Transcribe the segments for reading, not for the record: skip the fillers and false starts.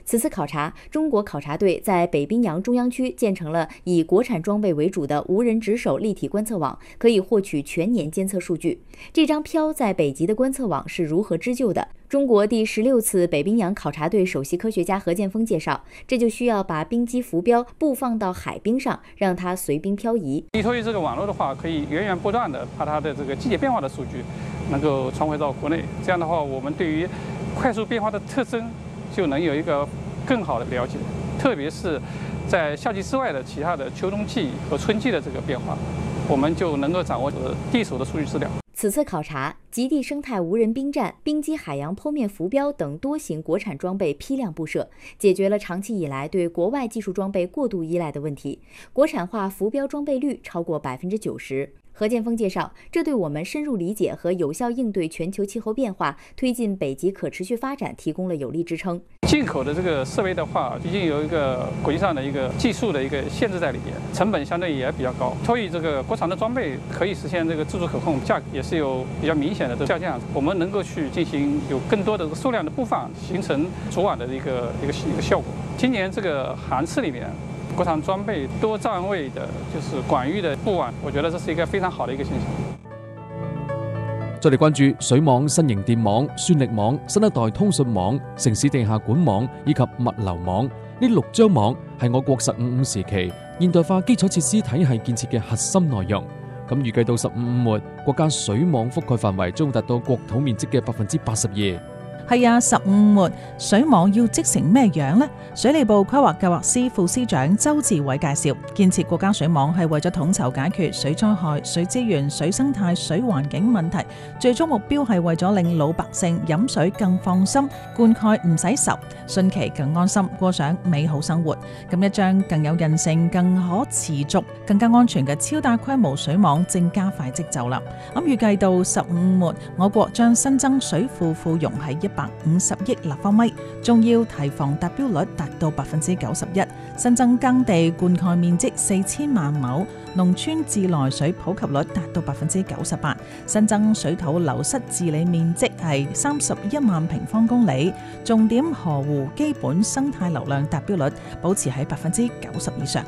此次考察，中国考察队在北冰洋中央区建成了以国产装备为主的无人值守立体观测网，可以获取全年监测数据。这张漂在北极的观测网是如何织就的？中国第16次北冰洋考察队首席科学家何建锋介绍，这就需要把冰机浮标布放到海冰上，让它随冰漂移。 依托于这个网络的话，可以源源不断的把它的这个季节变化的数据能够传回到国内。这样的话，我们对于快速变化的特征就能有一个更好的了解，特别是在夏季之外的其他的秋冬季和春季的这个变化，我们就能够掌握第一手的数据资料。 此次考察，极地生态无人冰站、冰机海洋剖面浮标等多型国产装备批量布设，解决了长期以来对国外技术装备过度依赖的问题，国产化浮标装备率超过90%。何建锋介绍，这对我们深入理解和有效应对全球气候变化、推进北极可持续发展提供了有力支撑。 进口的这个设备的话，毕竟有一个国际上的一个技术的一个限制在里边，成本相对也比较高。所以这个国产的装备可以实现这个自主可控，价格也是有比较明显的下降。我们能够去进行有更多的数量的布放，形成组网的一个效果。今年这个航次里面，国产装备多站位的，就是广域的布网，我觉得这是一个非常好的一个现象。 再嚟關注水網、新型電網、算力網、新一代通訊網、城市地下管網以及物流網。呢6張網係我國15.5時期現代化基礎設施體系建設嘅核心內容。咁預計到15.5末，國家水網覆蓋範圍將達到國土面積嘅82%。 係啊，15末水網要織成咩樣呢？水利部規劃計劃司副司長周志偉介紹，建設國家水網係為咗統籌解決水災害、水資源、水生態、水環境問題，最終目標係為咗令老百姓飲水更放心，灌溉唔使愁，汛期更安心，過上美好生活。咁一張更有韌性、更可持續、更加安全嘅超大規模水網正加快織就啦。咁預計到15末，我國將新增水庫庫容係150億立方米，仲要堤防達標率達到91%，新增耕地灌溉面積4000萬畝，農村自來水普及率達到98%，新增水土流失治理面積係31萬平方公里，重點河湖基本生態流量達標率保持喺90%以上。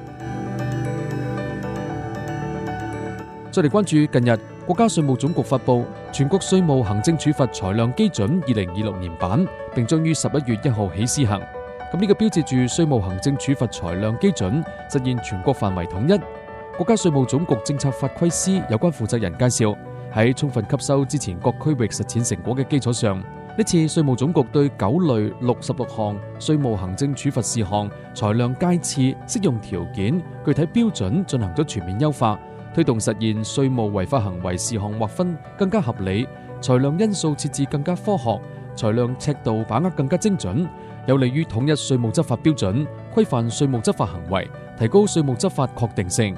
再嚟關注近日國家稅務總局發布全國稅務行政處罰裁量基準2026年版，並將於11月1號起施行。咁呢個標誌住稅務行政處罰裁量基準實現全國範圍統一。國家稅務總局政策法規司有關負責人介紹，喺充分吸收之前各區域實踐成果嘅基礎上，呢次稅務總局對9類66項稅務行政處罰事項裁量階次、適用條件、具體標準進行咗全面優化，推動實現稅務違法行為事項劃分更加合理，裁量因素設置更加科學，裁量尺度把握更加精準，有利於統一稅務執法標準，規範稅務執法行為，提高稅務執法確定性。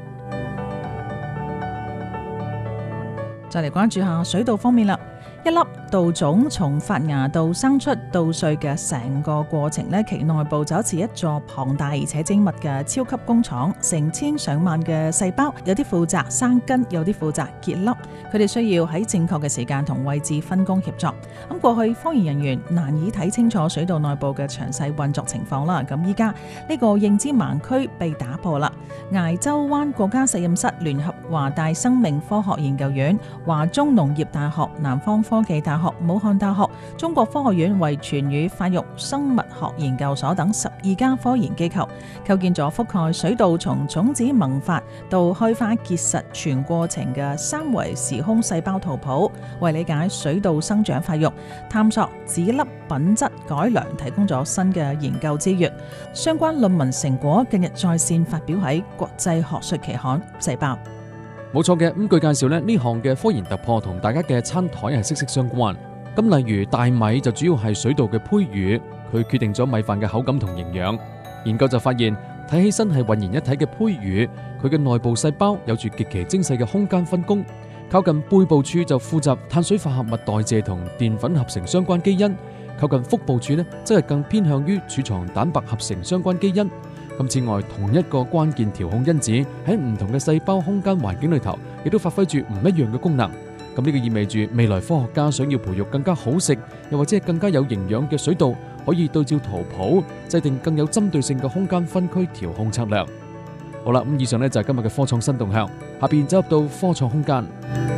再嚟關注下水稻方面啦。一粒稻種從發芽到生出稻穗嘅成個過程呢，其內部就好似一座龐大而且精密嘅超級工廠，成千上萬嘅細胞，有啲負責生根，有啲負責結粒，佢哋需要喺正確嘅時間同位置分工協作。咁過去科研人員難以睇清楚水稻內部嘅詳細運作情況啦。咁依家呢個認知盲區被打破啦。崖州灣國家實驗室聯合華大生命科學研究院、華中農業大學、南方科技大學、武漢大學、中國科學院遺傳與發育生物學研究所等12家科研機構，構建咗覆蓋水稻從種子萌發到開花結實全過程嘅3維時空細胞圖譜，為理解水稻生長發育、探索籽粒品質改良提供咗新嘅研究資源。相關論文成果近日在線發表喺國際學術期刊《細胞》。 冇錯嘅，據介紹呢項嘅科研突破同大家嘅餐台係息息相關。咁例如大米就主要係水稻嘅胚乳，佢決定咗米飯嘅口感同營養。研究就發現，睇起身係渾然一體嘅胚乳，佢嘅內部細胞有住極其精細嘅空間分工。靠近背部處就負責碳水化合物代謝同澱粉合成相關基因，靠近腹部處呢，則係更偏向於儲藏蛋白合成相關基因。咁此外，同一個關鍵調控因子喺唔同嘅細胞空間環境裏頭，亦都發揮住唔一樣嘅功能。咁呢個意味住未來科學家想要培育更加好食，又或者係更加有營養嘅水稻，可可以對照圖譜制定更有針對性嘅空間分區調控策略。好啦，以上呢就係今日嘅科創新動向，下邊走入到科創空間。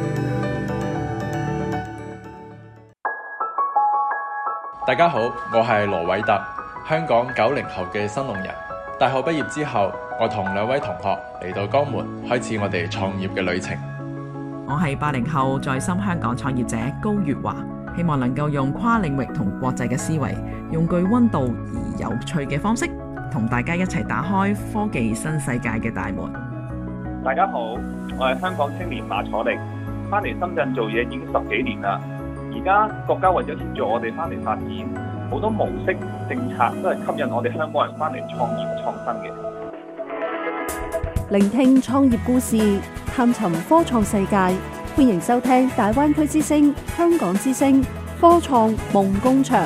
大家好，我係羅偉特，香港90後嘅新農人。大學畢業之後，我同2位同學嚟到江門，開始我哋創業嘅旅程。 我係80後在深香港創業者高月華，希望能夠用跨領域同國際嘅思維，用具溫度而有趣嘅方式，同大家一齊打開科技新世界嘅大門。 大家好，我係香港青年馬楚力，翻嚟深圳做嘢已經10幾年啦。而家國家為咗協助我哋翻嚟發展，好多模式政策都係吸引我哋香港人翻嚟創業創新嘅。 聆聽創業故事，探尋科創世界，歡迎收聽大灣區之聲、香港之聲科創夢工場。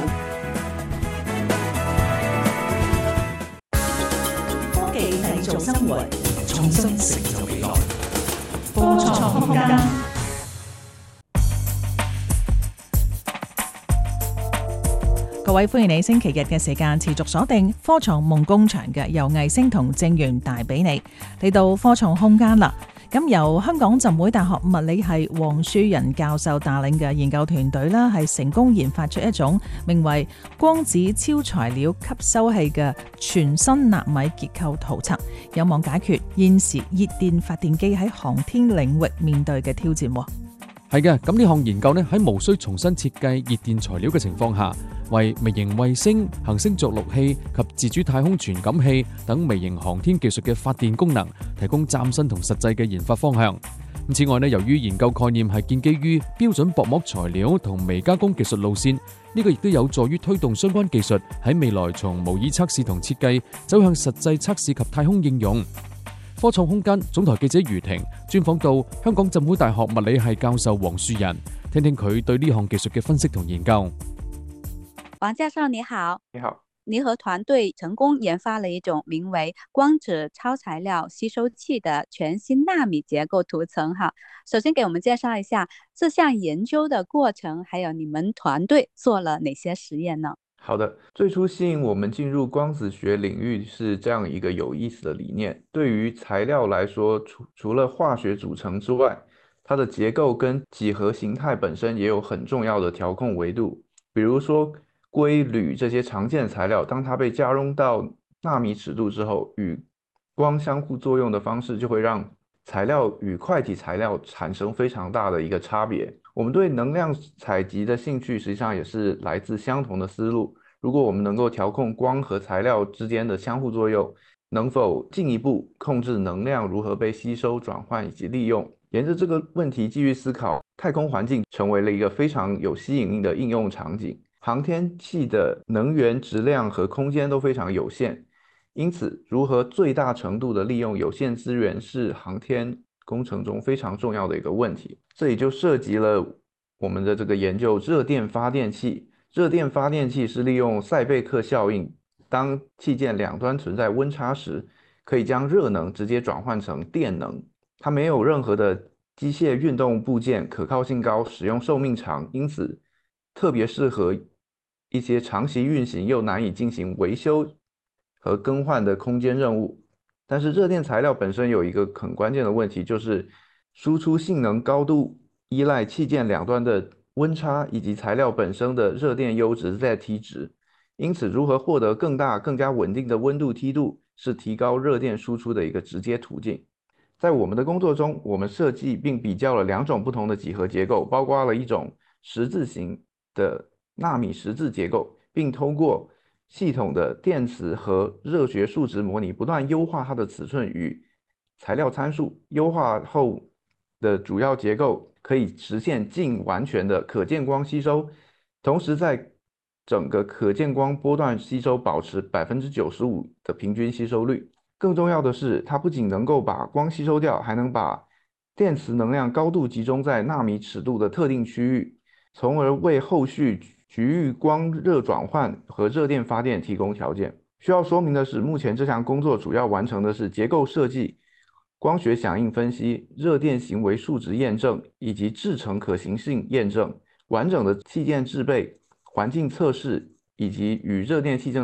科技製造生活，創新成就未來。科創空間。各位，歡迎你星期日嘅時間持續鎖定科創夢工場嘅，由魏星同正源帶俾你嚟到科創空間啦。咁由香港浸會大學物理系黃樹仁教授帶領嘅研究團隊啦，係成功研發出一種名為光子超材料吸收器嘅全新納米結構塗層，有望解決現時熱電發電機喺航天領域面對嘅挑戰。 係嘅，咁呢項研究呢，喺無需重新設計熱電材料嘅情況下，為微型衛星、行星着陸器及自主太空傳感器等微型航天技術嘅發電功能提供嶄新同實際嘅研發方向。此外呢，由於研究概念係建基於標準薄膜材料同微加工技術路線，呢個亦都有助於推動相關技術喺未來從模擬測試同設計走向實際測試及太空應用。科創空間總台記者余婷專訪到香港浸會大學物理系教授黃樹仁，聽聽佢對呢項技術嘅分析同研究。 黃教授你好。 你好。 你和團隊成功研發了一種名為光子超材料吸收器的全新納米結構塗層。首先給我們介紹一下這項研究的過程，還有你們團隊做了哪些實驗呢？ 好的，最初吸引我們進入光子學領域是這樣一個有意思的理念。對於材料來說，除了化學組成之外，它的結構跟幾何形態本身也有很重要的調控維度。比如說硅、鋁這些常見材料，當它被加融到納米尺度之後，與光相互作用的方式就會讓材料與塊體材料產生非常大的一個差別。我們對能量採集的興趣實際上也是來自相同的思路。如果我們能夠調控光和材料之間的相互作用，能否進一步控制能量如何被吸收、轉換以及利用？沿着這個問題繼續思考，太空環境成為了一個非常有吸引力的應用場景。航天器的能源質量和空間都非常有限，因此如何最大程度的利用有限資源是航天工程中非常重要的一個問題。這也就涉及了我們的這個研究熱電發電器。熱電發電器是利用塞貝克效應，當器件兩端存在溫差時，可以將熱能直接轉換成電能。它沒有任何的機械運動部件，可靠性高，使用壽命長，因此特別適合一些長期運行又難以進行維修和更換的空間任務。但是熱電材料本身有一個很關鍵的問題，就是輸出性能高度依賴器件兩端的溫差以及材料本身的熱電優值 ZT 值。因此如何獲得更大更加穩定的溫度梯度，是提高熱電輸出的一個直接途徑。在我們的工作中，我們設計並比較了兩種不同的幾何結構，包括了一種十字形的納米十字結構，並通過系統的電磁和熱學數值模擬，不斷優化它的尺寸與材料參數。優化後的主要結構可以實現近完全的可見光吸收，同時在整個可見光波段吸收保持 95% 的平均吸收率。更重要的是，它不僅能夠把光吸收掉，還能把電磁能量高度集中在納米尺度的特定區域，從而為後續局域光熱轉換和熱電發電提供條件。需要說明的是，目前這項工作主要完成的是結構設計、光學響應分析、熱電行為數值驗證以及製程可行性驗證，完整的器件製備、環境測試以及与热电气正